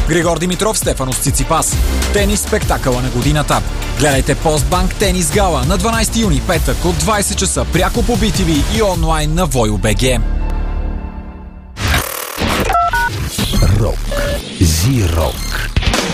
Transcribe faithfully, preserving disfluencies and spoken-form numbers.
Григор Димитров, Стефанос Циципас. Тенис спектакъла на годината. Гледайте Постбанк Тенис Гала на дванайсети юни, петък от двайсет часа, пряко по Би Ти Ви и онлайн на Войо.бг. Рок. Зи-рок.